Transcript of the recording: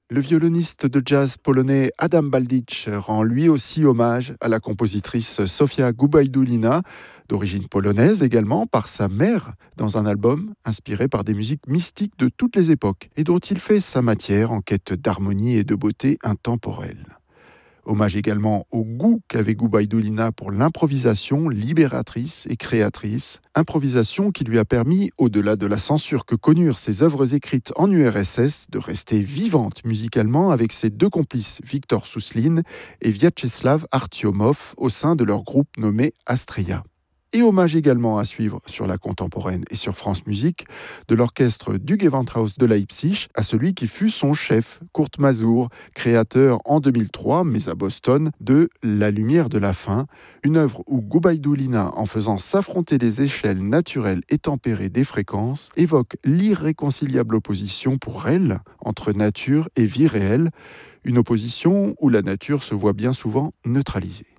Le violoniste de jazz polonais Adam Baldich rend lui aussi hommage à la compositrice Sofia Gubajdulina, d'origine polonaise également, par sa mère, dans un album inspiré par des musiques mystiques de toutes les époques et dont il fait sa matière en quête d'harmonie et de beauté intemporelle. Hommage également au goût qu'avait Gubajdulina pour l'improvisation libératrice et créatrice, improvisation qui lui a permis, au-delà de la censure que connurent ses œuvres écrites en URSS, de rester vivante musicalement avec ses deux complices Viktor Souslin et Vyacheslav Artyomov au sein de leur groupe nommé Astria. Et hommage également à suivre sur la contemporaine et sur France Musique de l'orchestre du Gewandhaus de Leipzig à celui qui fut son chef, Kurt Masur, créateur en 2003, mais à Boston, de La lumière de la fin, une œuvre où Gubajdulina, en faisant s'affronter les échelles naturelles et tempérées des fréquences, évoque l'irréconciliable opposition pour elle entre nature et vie réelle, une opposition où la nature se voit bien souvent neutralisée.